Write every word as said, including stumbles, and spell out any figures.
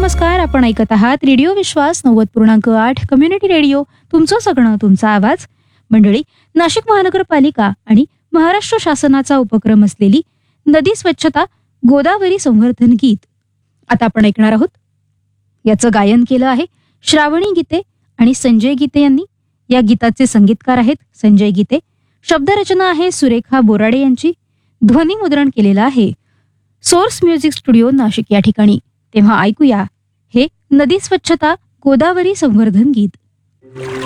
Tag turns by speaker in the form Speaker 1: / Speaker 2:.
Speaker 1: नमस्कार. आपण ऐकत आहात रेडिओ विश्वास नव्वद पूर्णांक आठ कम्युनिटी रेडिओ. तुमचं सगळं तुमचा आवाज. मंडळी, नाशिक महानगरपालिका आणि महाराष्ट्र शासनाचा उपक्रम असलेली नदी स्वच्छता गोदावरी संवर्धन गीत आता आपण ऐकणार आहोत. याचं गायन केलं आहे श्रावणी गीते आणि संजय गीते यांनी. या गीताचे संगीतकार आहेत संजय गीते. शब्दरचना आहे सुरेखा बोराडे यांची. ध्वनी मुद्रण केलेलं आहे सोर्स म्युझिक स्टुडिओ नाशिक या ठिकाणी. तेव्हा ऐकूया हे नदी स्वच्छता गोदावरी संवर्धन गीत.